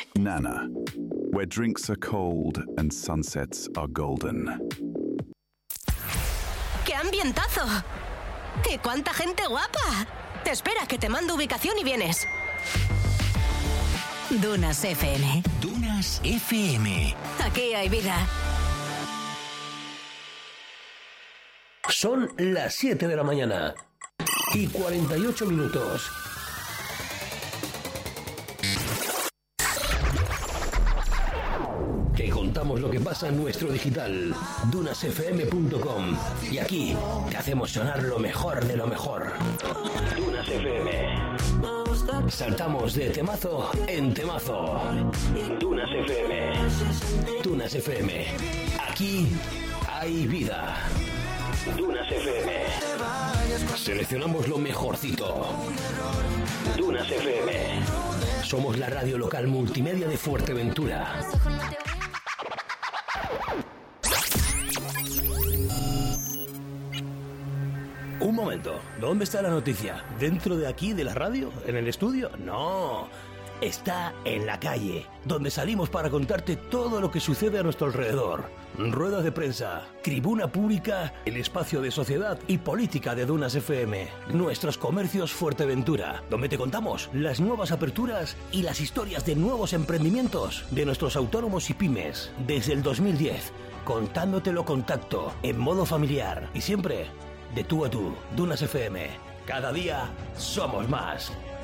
Nana, where drinks are cold and sunsets are golden. ¡Qué ambientazo! ¡Y cuánta gente guapa! Espera, que te mando ubicación y vienes. Dunas FM. Dunas FM. Aquí hay vida. Son las 7 de la mañana y 48 minutos. Te contamos lo que pasa en nuestro digital, dunasfm.com. Y aquí te hacemos sonar lo mejor de lo mejor. Dunas FM. Saltamos de temazo en temazo. Dunas FM. Dunas FM. Aquí hay vida. Dunas FM. Seleccionamos lo mejorcito. Dunas FM. Somos la radio local multimedia de Fuerteventura. Un momento, ¿dónde está la noticia? ¿Dentro de aquí, de la radio? ¿En el estudio? No, está en la calle, donde salimos para contarte todo lo que sucede a nuestro alrededor. Ruedas de prensa, tribuna pública, el espacio de sociedad y política de Dunas FM. Nuestros comercios Fuerteventura, donde te contamos las nuevas aperturas y las historias de nuevos emprendimientos de nuestros autónomos y pymes. Desde el 2010, contándotelo contacto, en modo familiar y siempre de tú a tú. Dunas FM. Cada día somos más.